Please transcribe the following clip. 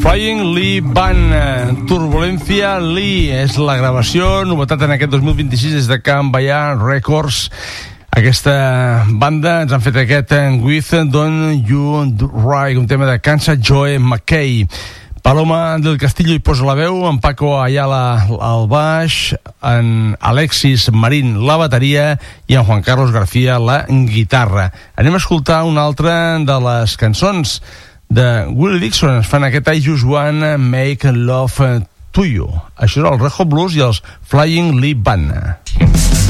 Flying Lee Band, Turbulencia Lee és la gravació, novetat en aquest 2026 des de Can Bayard Records. Aquesta banda ens han fet aquest With Don't You Right, un tema de Kansas Joe McKay. Paloma del Castillo hi posa la veu, en Paco Ayala al baix, en Alexis Marín la bateria i en Juan Carlos García la guitarra. Anem a escoltar una altra de les cançons de Willie Dixon. Es fan aquest I Just Wanna Make Love to You. Això és el Red Hot Blues i els Flying Lee Band.